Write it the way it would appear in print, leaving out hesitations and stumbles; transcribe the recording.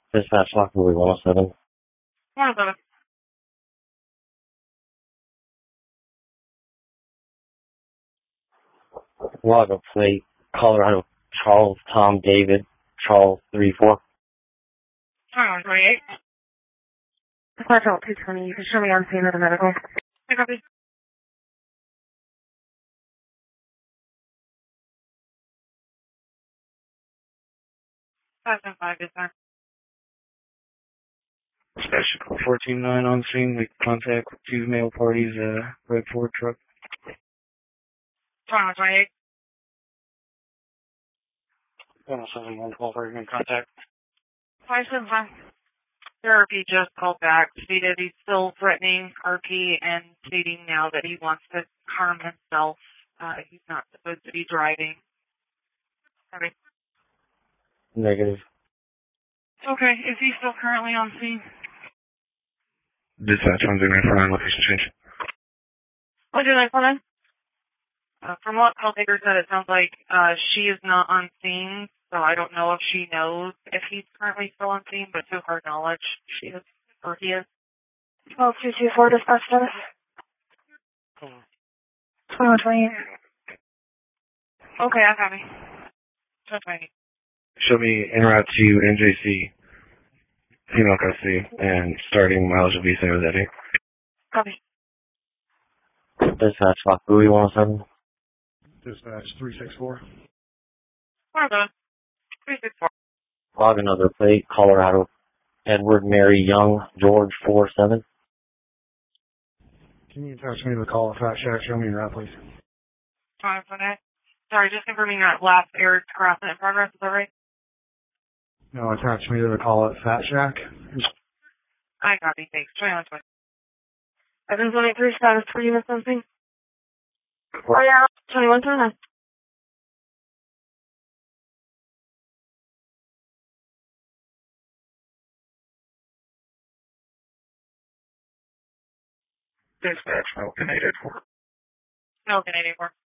Dispatch Lockwood 107. 107. Log a plate, Colorado, Charles Tom David, Charles 34. 2128. Quadrille 220, you can show me on scene of the medical. I copy. Five is there. Special 14-9 on scene, make contact with two male parties, red Ford truck. 2128. 171 call for in contact. 575. Therapy just called back, stated he's still threatening RP and stating now that he wants to harm himself. He's not supposed to be driving. Copy. Negative. Okay, is he still currently on scene? Dispatch 109 location change. What did I call in? From what call taker said, it sounds like she is not on scene, so I don't know if she knows if he's currently still on scene, but to her knowledge, she is, or he is. 12224, dispatch status. 2128. Okay, I got me. 2128. Show me en route to NJC, female custody, and starting mileage will be same as that day. Copy. Dispatch Lockwood 107. Dispatch 364. 107. 364. Log another plate, Colorado, Edward Mary Young, George 47. Can you attach me to the call at Fat Shack? Show me en route, please. 2128. Sorry, just confirming that last air harassment in progress, is that right? No, attach me to the call at Fat Shack. I copy, thanks. 2128. Evans 183, status for unit something. Oh yeah, 2129. Dispatch, Falcon 884. Falcon 884.